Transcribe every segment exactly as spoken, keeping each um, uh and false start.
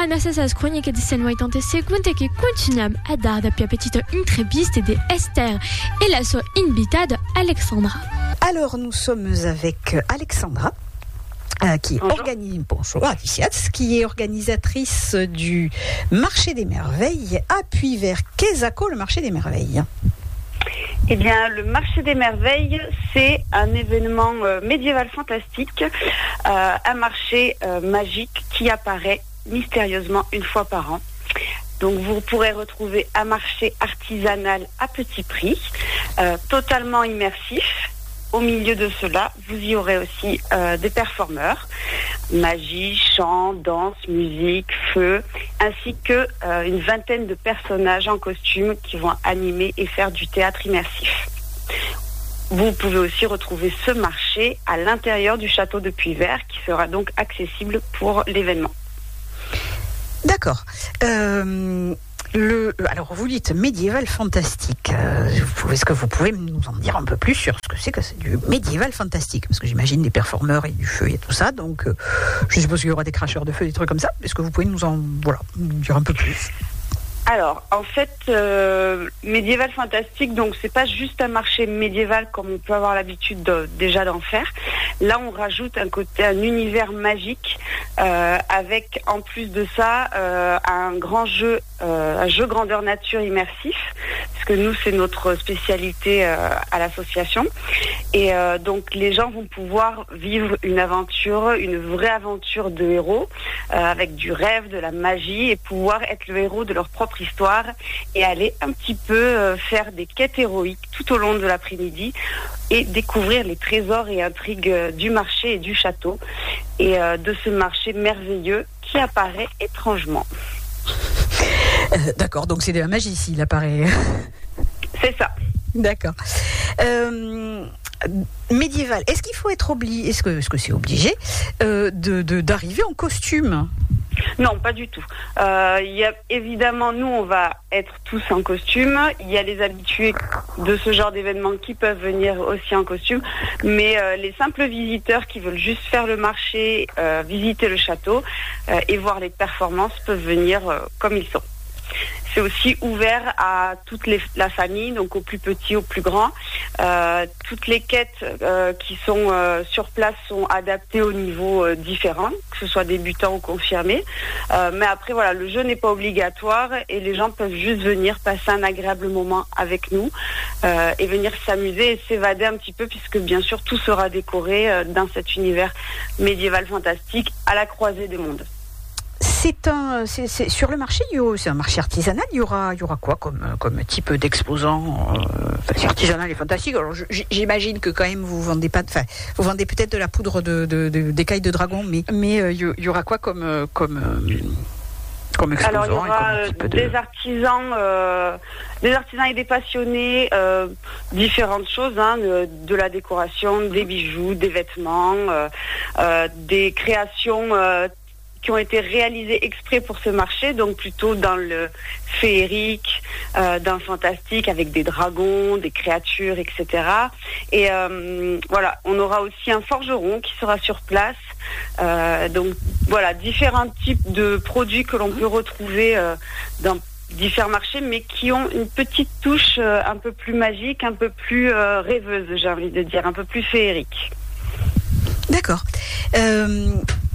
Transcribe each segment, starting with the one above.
Allora, nessa sas croniche di oitanta secondi che continuiamo a dare più petite interviste di Esther et la sua invitée Alexandra. Alors, nous sommes avec Alexandra. Euh, qui, organise, bonjour, qui est organisatrice du Marché des Merveilles à Puyvert. Qu'est-ce que le Marché des Merveilles? Eh bien, le Marché des Merveilles, c'est un événement euh, médiéval fantastique, euh, un marché euh, magique qui apparaît mystérieusement une fois par an. Donc, vous pourrez retrouver un marché artisanal à petit prix, euh, totalement immersif. Au milieu de cela, vous y aurez aussi euh, des performeurs, magie, chant, danse, musique, feu, ainsi que euh, une vingtaine de personnages en costume qui vont animer et faire du théâtre immersif. Vous pouvez aussi retrouver ce marché à l'intérieur du château de Puyvert, qui sera donc accessible pour l'événement. D'accord. Euh... Le, alors, vous dites médiéval fantastique. Euh, est-ce que vous pouvez nous en dire un peu plus sur ce que c'est que c'est du médiéval fantastique? Parce que j'imagine des performeurs et du feu et tout ça. Donc, euh, je suppose qu'il y aura des cracheurs de feu, des trucs comme ça. Est-ce que vous pouvez nous en voilà, nous dire un peu plus? Alors, en fait, euh, médiéval fantastique, donc c'est pas juste un marché médiéval comme on peut avoir l'habitude de, déjà d'en faire. Là, on rajoute un côté, un univers magique euh, avec, en plus de ça, euh, un grand jeu, euh, un jeu grandeur nature immersif, parce que nous, c'est notre spécialité euh, à l'association. Et euh, donc, les gens vont pouvoir vivre une aventure, une vraie aventure de héros, euh, avec du rêve, de la magie, et pouvoir être le héros de leur propre histoire et aller un petit peu euh, faire des quêtes héroïques tout au long de l'après-midi et découvrir les trésors et intrigues euh, du marché et du château et euh, de ce marché merveilleux qui apparaît étrangement. Euh, d'accord, donc c'est de la magie s'il apparaît. C'est ça. D'accord. Euh, médiéval, est-ce qu'il faut être obligé, est-ce que, est-ce que c'est obligé euh, de, de, d'arriver en costume? Non, pas du tout. Euh, il y a, évidemment, nous, on va être tous en costume. Il y a les habitués de ce genre d'événement qui peuvent venir aussi en costume. Mais euh, les simples visiteurs qui veulent juste faire le marché, euh, visiter le château euh, et voir les performances peuvent venir euh, comme ils sont. C'est aussi ouvert à toute les, la famille, donc aux plus petits, aux plus grands. Euh, toutes les quêtes euh, qui sont euh, sur place sont adaptées au niveau euh, différent, que ce soit débutant ou confirmé. Euh, mais après, voilà, le jeu n'est pas obligatoire et les gens peuvent juste venir passer un agréable moment avec nous euh, et venir s'amuser et s'évader un petit peu, puisque bien sûr tout sera décoré euh, dans cet univers médiéval fantastique à la croisée des mondes. C'est un, c'est, c'est, sur le marché, c'est un marché artisanal. Il y aura, il y aura quoi comme, comme type d'exposant? euh, enfin, c'est artisanal et fantastique. Alors, j'imagine que quand même vous vendez pas, enfin, vous vendez peut-être de la poudre de, de, de d'écailles de dragon, mais, mais euh, il y aura quoi comme, comme, comme exposant? Alors, il y aura et comme de... des artisans, euh, des artisans et des passionnés, euh, différentes choses, hein, de, de la décoration, des bijoux, des vêtements, euh, euh, des créations. Euh, qui ont été réalisés exprès pour ce marché, donc plutôt dans le féerique, euh, dans le fantastique, avec des dragons, des créatures, et cetera. Et euh, voilà, on aura aussi un forgeron qui sera sur place. Euh, donc voilà, différents types de produits que l'on peut retrouver euh, dans différents marchés, mais qui ont une petite touche euh, un peu plus magique, un peu plus euh, rêveuse, j'ai envie de dire, un peu plus féerique. D'accord. Euh...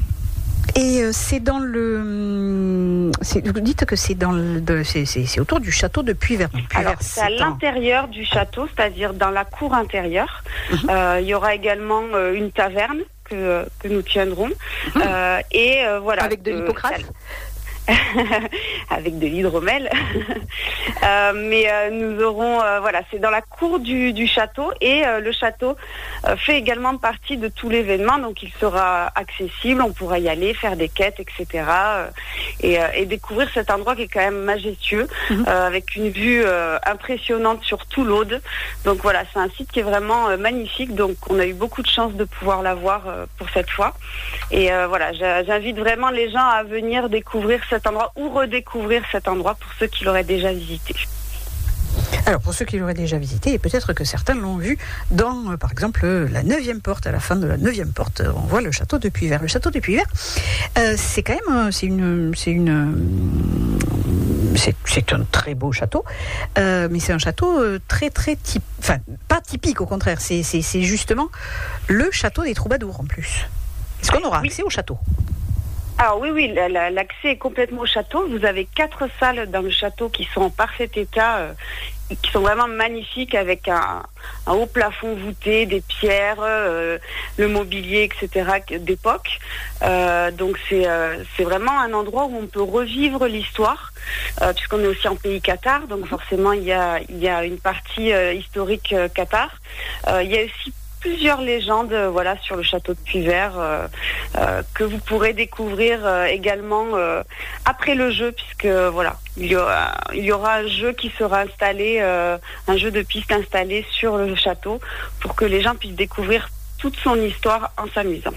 Et c'est dans le. C'est, vous dites que c'est dans le. De, c'est, c'est, c'est autour du château de Puyvert. Alors, c'est à l'intérieur un... du château, c'est-à-dire dans la cour intérieure. Mm-hmm. Euh, il y aura également euh, une taverne que, que nous tiendrons. Mm-hmm. Euh, et euh, voilà. Avec de l'hippocrate euh, avec de l'hydromel. euh, mais euh, nous aurons, euh, voilà, c'est dans la cour du, du château et euh, le château euh, fait également partie de tout l'événement, donc il sera accessible, on pourra y aller, faire des quêtes, et cetera. Euh, et, euh, et découvrir cet endroit qui est quand même majestueux, mmh. euh, avec une vue euh, impressionnante sur tout l'Aude. Donc voilà, c'est un site qui est vraiment euh, magnifique, donc on a eu beaucoup de chance de pouvoir l'avoir euh, pour cette fois. Et euh, voilà, j'invite vraiment les gens à venir découvrir cet endroit ou redécouvrir cet endroit pour ceux qui l'auraient déjà visité. Alors, pour ceux qui l'auraient déjà visité, et peut-être que certains l'ont vu dans, euh, par exemple, la neuvième porte. À la fin de la neuvième porte, on voit le château de Puyvert. Le château de Puyvert, euh, c'est quand même, c'est une, c'est une, c'est, c'est un très beau château, euh, mais c'est un château euh, très, très typique, enfin, pas typique, au contraire. C'est, c'est, c'est justement le château des troubadours, en plus. Est-ce qu'on aura accès oui. au château ? Alors oui, oui, la, la, l'accès est complètement au château. Vous avez quatre salles dans le château qui sont en parfait état, euh, qui sont vraiment magnifiques, avec un, un haut plafond voûté, des pierres, euh, le mobilier, et cetera d'époque. Euh, donc c'est, euh, c'est vraiment un endroit où on peut revivre l'histoire, euh, puisqu'on est aussi en pays Qatar, donc forcément il y a, il y a une partie euh, historique euh, Qatar. Euh, il y a aussi plusieurs légendes euh, voilà, sur le château de Puyvert euh, euh, que vous pourrez découvrir euh, également euh, après le jeu, puisque voilà, il y aura, il y aura un jeu qui sera installé, euh, un jeu de piste installé sur le château pour que les gens puissent découvrir toute son histoire en s'amusant.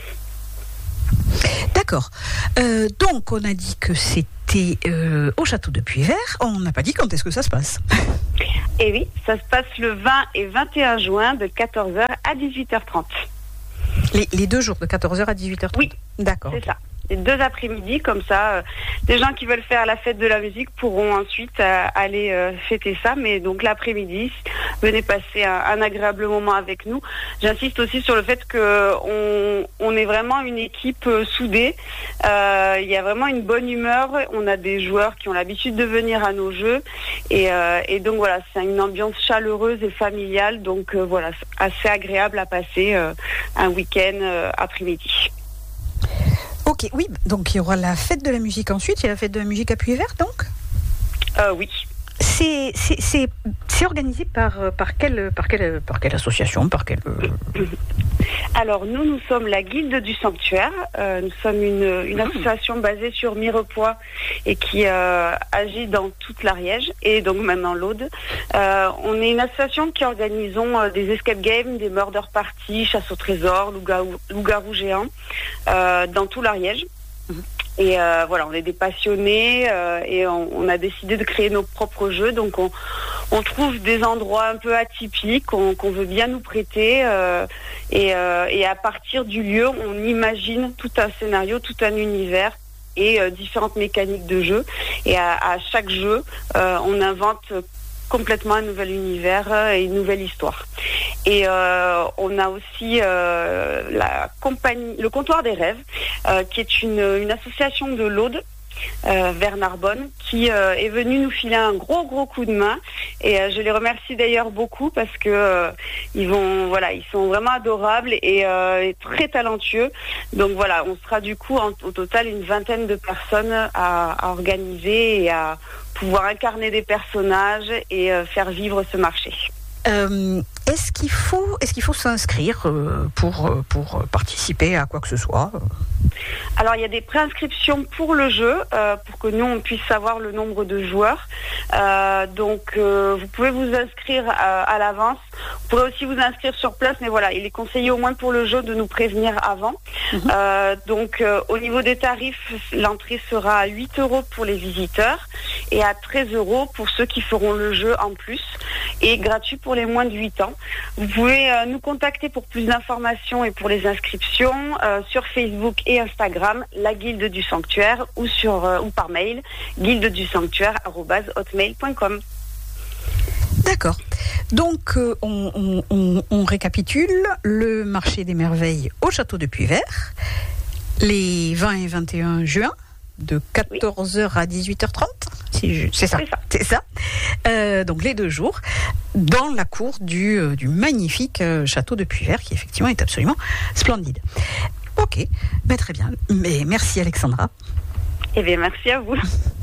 D'accord. Euh, donc, on a dit que c'était euh, au château de Puyvert. On n'a pas dit quand est-ce que ça se passe. Et oui, ça se passe le vingt et vingt et un juin de quatorze heures à dix-huit heures trente. Les, les deux jours de quatorze heures à dix-huit heures trente. Oui, d'accord. C'est ça. Les deux après-midi, comme ça, euh, les gens qui veulent faire la fête de la musique pourront ensuite euh, aller euh, fêter ça. Mais donc l'après-midi, venez passer un, un agréable moment avec nous. J'insiste aussi sur le fait que on, on est vraiment une équipe euh, soudée. Euh, il y a vraiment une bonne humeur. On a des joueurs qui ont l'habitude de venir à nos jeux. Et, euh, et donc voilà, c'est une ambiance chaleureuse et familiale. Donc euh, voilà, assez agréable à passer euh, un week-end euh, après-midi. Ok, oui, donc il y aura la fête de la musique ensuite, il y a la fête de la musique à Puyvert, donc euh, Oui. C'est, c'est, c'est, c'est organisé par, par, quelle, par, quelle, par quelle association, par quelle... Alors, nous, nous sommes la Guilde du Sanctuaire. Euh, nous sommes une, une association basée sur Mirepoix et qui euh, agit dans toute l'Ariège et donc même dans l'Aude. Euh, on est une association qui organisons euh, des escape games, des murder parties, chasse au trésor, loup-garou, loup-garou géant euh, dans tout l'Ariège. Et euh, voilà, on est des passionnés euh, et on, on a décidé de créer nos propres jeux. Donc on, on trouve des endroits un peu atypiques qu'on, qu'on veut bien nous prêter euh, et, euh, et à partir du lieu, on imagine tout un scénario, tout un univers et euh, différentes mécaniques de jeu. Et à, à chaque jeu, euh, on invente complètement un nouvel univers et une nouvelle histoire. Et euh, on a aussi euh, la compagnie, le Comptoir des Rêves, euh, qui est une, une association de l'Aude, euh, vers Narbonne, qui euh, est venu nous filer un gros gros coup de main. Et euh, je les remercie d'ailleurs beaucoup parce que euh, ils vont, voilà, ils sont vraiment adorables et, euh, et très talentueux. Donc voilà, on sera du coup en, au total une vingtaine de personnes à, à organiser et à pouvoir incarner des personnages et euh, faire vivre ce marché. Euh, est-ce qu'il faut, est-ce qu'il faut s'inscrire euh, pour, pour participer à quoi que ce soit ? Alors il y a des préinscriptions pour le jeu, euh, pour que nous on puisse savoir le nombre de joueurs. Euh, donc euh, vous pouvez vous inscrire à, à l'avance. Vous pourrez aussi vous inscrire sur place, mais voilà, il est conseillé au moins pour le jeu de nous prévenir avant. Mmh. Euh, donc euh, au niveau des tarifs, l'entrée sera à huit euros pour les visiteurs et à treize euros pour ceux qui feront le jeu en plus, et gratuit pour les moins de huit ans. Vous pouvez euh, nous contacter pour plus d'informations et pour les inscriptions euh, sur Facebook et Instagram, la Guilde du Sanctuaire, ou sur euh, ou par mail, guilde du sanctuaire arobase hotmail point com. D'accord. Donc, euh, on, on, on, on récapitule le marché des merveilles au château de Puyvert, les vingt et vingt et un juin, de quatorze heures à dix-huit heures trente. Si je... C'est ça. C'est ça. C'est ça. Euh, donc, les deux jours, dans la cour du, euh, du magnifique euh, château de Puyvert, qui effectivement est absolument splendide. Ok, ben, très bien. Mais merci Alexandra. Eh bien, merci à vous.